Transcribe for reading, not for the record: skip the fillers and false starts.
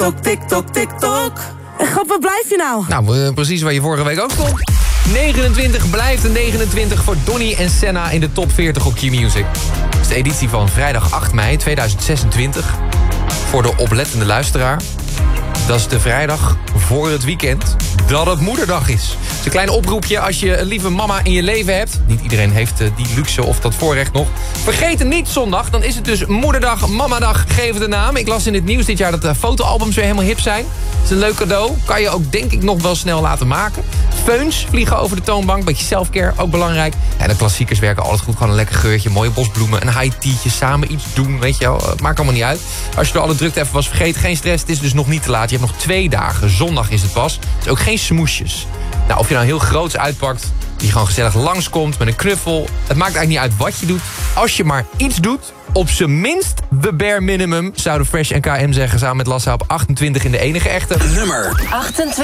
TikTok. En grap, waar blijf je nou? Nou, precies waar je vorige week ook stond. 29 blijft een 29 voor Donny en Senna in de top 40 op Q-Music. Dat is de editie van vrijdag 8 mei 2026. Voor de oplettende luisteraar. Dat is de vrijdag voor het weekend dat het moederdag is. Het is een klein oproepje als je een lieve mama in je leven hebt. Niet iedereen heeft die luxe of dat voorrecht nog. Vergeet het niet zondag, dan is het dus moederdag, mamadag, geef het een naam. Ik las in het nieuws dit jaar dat de fotoalbums weer helemaal hip zijn. Dat is een leuk cadeau. Kan je ook denk ik nog wel snel laten maken. Feuns vliegen over de toonbank. Beetje selfcare, ook belangrijk. Ja, de klassiekers werken altijd goed. Gewoon een lekker geurtje, mooie bosbloemen, een high tea'tje, samen iets doen, weet je wel. Maakt allemaal niet uit. Als je door alle drukte even was vergeten, geen stress. Het is dus nog niet te laat. Je hebt nog 2 dagen. Zondag is het pas. Het is ook geen smoesjes. Nou, of je nou heel groots uitpakt, die gewoon gezellig langskomt met een knuffel. Het maakt eigenlijk niet uit wat je doet. Als je maar iets doet, op zijn minst de bare minimum, zouden Fresh en KM zeggen, samen met Lassa op 28 in de enige echte. Nummer 28.